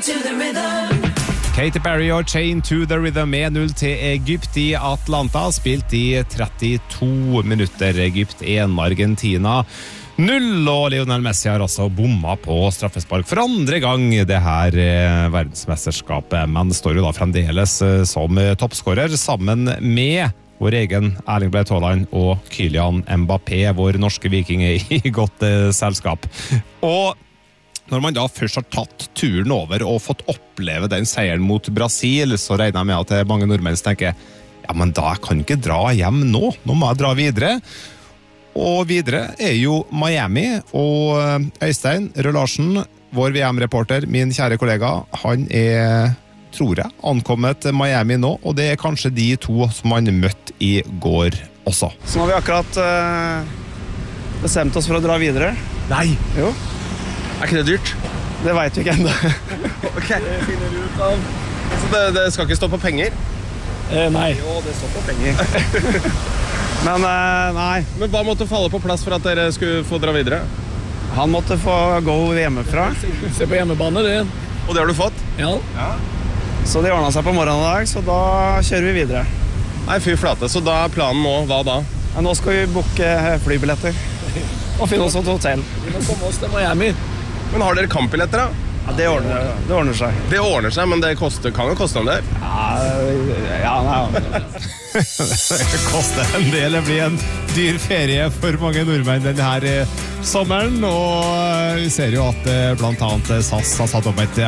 Katy Perry og Chain to the Rhythm 1-0 til Egypt i Atlanta, spilt i 32 minutter. Egypt 1, Argentina 0, og Lionel Messi har også bomma på straffespark for andre gang det her verdensmesterskapet, men står jo da fremdeles som toppskårer sammen med vår egen Erling Braut Haaland og Kylian Mbappé, vår norske viking i godt selskap. Og når man da først har tatt turen over og fått oppleve den seieren mot Brasil, så regner jeg med at mange nordmenn tenker, ja, men da kan jeg ikke dra hjem nå må jeg dra videre. Og videre jo Miami, og Øystein Rød Larsen, vår VM-reporter, min kjære kollega, han tror jeg, ankommet Miami nå, og det kanskje de to som han møtte i går også. Så nå har vi akkurat bestemt oss for å dra videre. Nei! Jo. Ikke det dyrt? Det vet vi ikke enda. Ok. Det finner vi ut av. Så det skal ikke stå på penger? Nei. Jo, det står på penger. Men nei. Men hva måtte falle på plass for at dere skulle få dra videre? Han måtte få gå hjemmefra. Se på hjemmebane, det. Og det har du fått? Ja. Så det ordnet seg på morgenen i dag, så da kjører vi videre. Nei, fy flate. Så da er planen nå, hva da? Ja, nå skal vi booke flybilletter. Og finne oss et hotell. Vi må komme oss til Miami. Men har dere kampbilletter da? Ja, det ordner seg. Det ordner seg, men det kan jo koste en del. Ja, nei. Det koster en del, det blir en dyr ferie for mange nordmenn denne sommeren, og vi ser jo at blant annet SAS har satt opp et